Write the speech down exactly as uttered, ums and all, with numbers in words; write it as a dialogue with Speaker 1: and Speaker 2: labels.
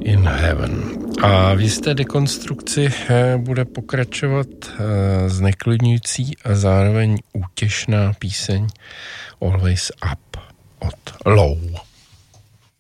Speaker 1: in Heaven. A v jisté dekonstrukci bude pokračovat zneklidňující a zároveň útěšná píseň Always Up od Low.